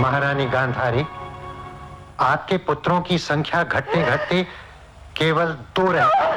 महारानी गांधारी, आपके पुत्रों की संख्या घटते घटते केवल 2 रह